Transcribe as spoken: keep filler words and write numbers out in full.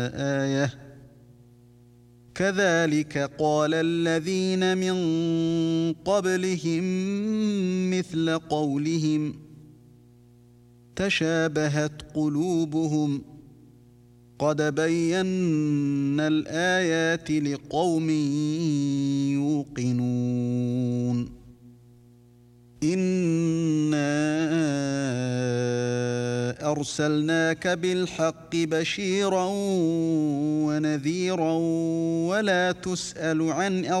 آية كذلك قال الذين من قبلهم مثل قولهم تشابهت قلوبهم قد بينا الآيات لقوم يوقنون إنا أرسلناك بالحق بشيرا ونذيرا ولا تسأل عن